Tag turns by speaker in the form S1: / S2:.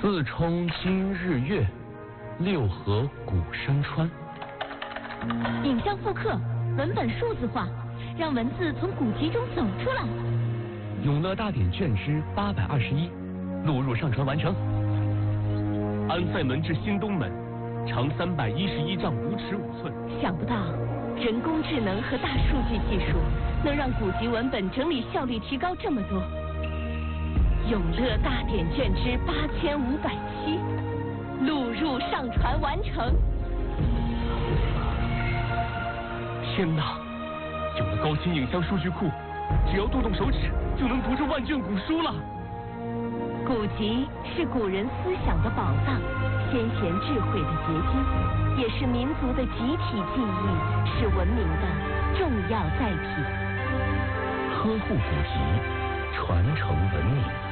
S1: 四冲今日月，六合古山川。
S2: 影像复刻，文本数字化，让文字从古籍中走出来。
S1: 永乐大典卷之821，录入上传完成。安塞门至新东门，长311丈5尺5寸。
S2: 想不到，人工智能和大数据技术能让古籍文本整理效率提高这么多。永乐大典卷之8507，录入上传完成。
S1: 天哪！有了高清影像数据库，只要动动手指就能读这万卷古书了。
S2: 古籍是古人思想的宝藏，先贤智慧的结晶，也是民族的集体记忆，是文明的重要载体。
S1: 呵护古籍，传承文明。